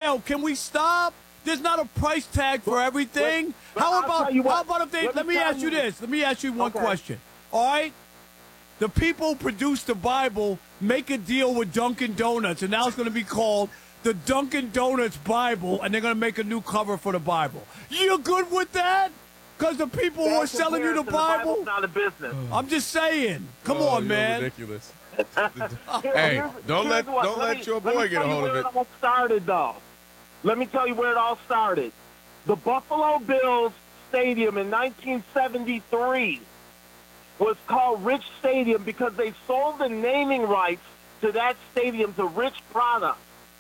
sale. Can we stop? There's not a price tag for everything. How about if they? Let me ask you this. Let me ask you one question. All right. The people who produce the Bible make a deal with Dunkin' Donuts, and now it's going to be called the Dunkin' Donuts Bible, and they're going to make a new cover for the Bible. You good with that? Because the people who are selling you the Bible, not a business. I'm just saying. Come on, man. Ridiculous. Hey, don't let your boy get a hold of it. Let me tell you where it all started, though. Let me tell you where it all started. The Buffalo Bills Stadium in 1973 was called Rich Stadium because they sold the naming rights to that stadium to Rich Products.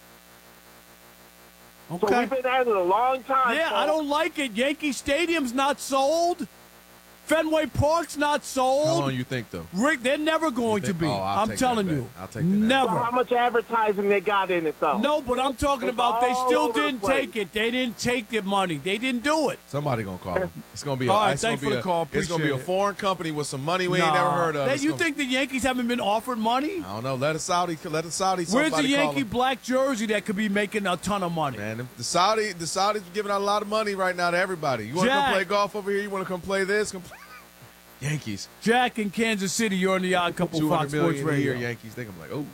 Okay. So we've been at it a long time. Yeah, so. I don't like it. Yankee Stadium's not sold. Fenway Park's not sold. How long you think, though? Rick, they're never going to be. I'm telling you. I'll take that. Never. So how much advertising they got in it, though? No, but I'm talking about they still didn't take it. They didn't take the money. They didn't do it. Somebody going to call them. It's going to be All right, thanks for the call. It's going to be a foreign company with some money we ain't never heard of. You think the Yankees haven't been offered money? I don't know. Let a Saudi. Where's the Yankee black jersey that could be making a ton of money? Man, the Saudis giving out a lot of money right now to everybody. You want to come play golf over here? You want to come play this? Yankees. Jack in Kansas City, you're on the Odd Couple Fox Sports Radio. Yankees. Think I'm like, oh.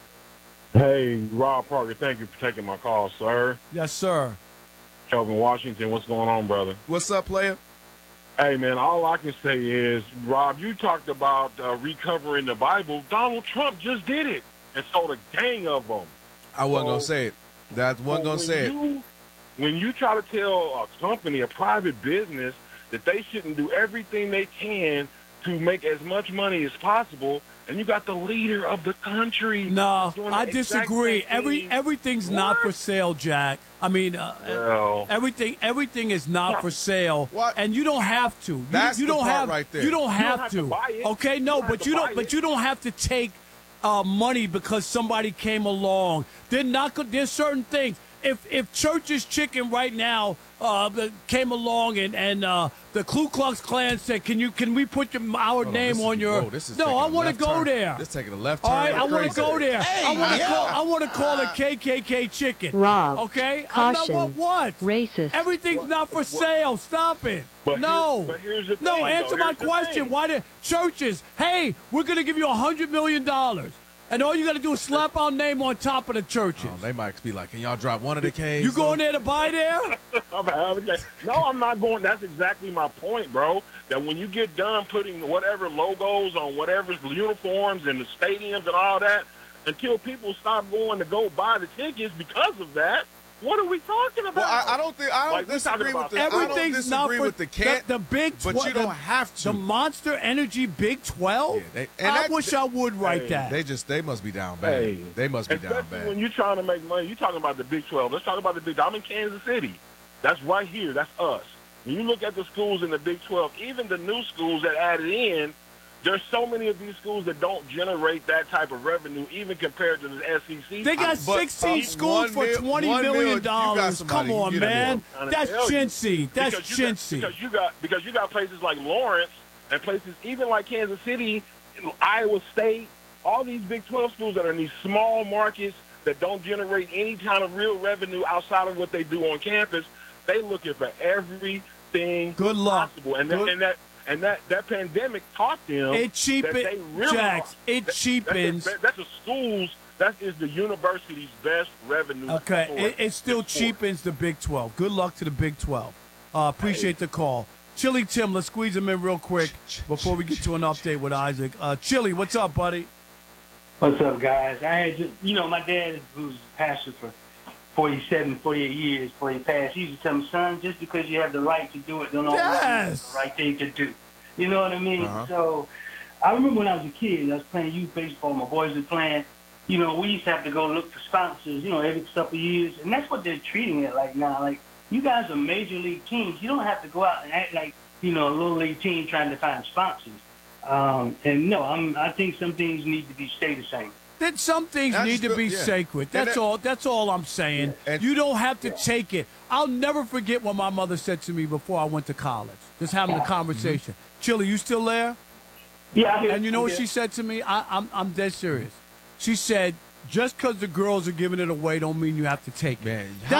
Hey, Rob Parker, thank you for taking my call, sir. Yes, sir. Kelvin Washington, what's going on, brother? What's up, player? Hey, man, all I can say is, Rob, you talked about recovering the Bible. Donald Trump just did it and sold a gang of them. I wasn't going to say it. That wasn't going to say it. When you try to tell a company, a private business, that they shouldn't do everything they can to make as much money as possible, and you got the leader of the country. No, I disagree. Everything's not for sale, Jack. I mean, everything is not for sale, and you don't have to. You don't have right there. You don't have to. Okay, no, but you don't. But you don't have to take money because somebody came along. They're not. There's certain things. If Church's Chicken right now came along and the Ku Klux Klan said, can we put our name on your? No, I want to go there. This taking a left turn. All right, I want to go there. Hey, I want to call it KKK Chicken. Rob. Okay. Caution. What? Racist. Everything's not for sale. Stop it. But no. Here's the thing, no. Answer my Here's the question. thing. Why did churches? Hey, we're gonna give you $100 million. And all you got to do is slap our name on top of the churches. Oh, they might be like, can y'all drop one of the K's? You going there to buy there? No, I'm not going. That's exactly my point, bro. That when you get done putting whatever logos on whatever uniforms and the stadiums and all that, until people stop going to go buy the tickets because of that, what are we talking about? Well, I don't disagree with the everything's not for with the can't. The Big 12, but you don't have to. The Monster Energy Big 12. Yeah, I wish I would write that. They must be down bad. They must be down bad. When you're trying to make money, you're talking about the Big 12. Let's talk about the Big. I'm in Kansas City. That's right here. That's us. When you look at the schools in the Big 12, even the new schools that added in, there's so many of these schools that don't generate that type of revenue, even compared to the SEC. They got 16 schools for $20 million. Come on, man. That's chintzy. That's chintzy. Because you got places like Lawrence and places even like Kansas City, Iowa State, all these Big 12 schools that are in these small markets that don't generate any kind of real revenue outside of what they do on campus. They looking for everything possible. And that pandemic taught them it cheapens, Jax. It cheapens. That's the schools. That is the university's best revenue. Okay, it still cheapens the Big 12. Good luck to the Big 12. Appreciate the call. Chili Tim, let's squeeze him in real quick before we get to an update with Isaac. Chili, what's up, buddy? What's up, guys? I had just, my dad, who's pastor for 48 years before he passed, he used to tell me, son, just because you have the right to do it, don't always mean it's the right thing to do. You know what I mean? Uh-huh. So I remember when I was a kid, I was playing youth baseball, my boys were playing, we used to have to go look for sponsors, every couple of years. And that's what they're treating it like now. Like, you guys are major league teams. You don't have to go out and act like, a little league team trying to find sponsors. I think some things need to stay the same. That some things need to be sacred. That's all. That's all I'm saying. Yeah. You don't have to take it. I'll never forget what my mother said to me before I went to college. Just having a conversation. Chili, you still there? Yeah. And you know what she said to me? I'm dead serious. She said, just because the girls are giving it away don't mean you have to take it. Man,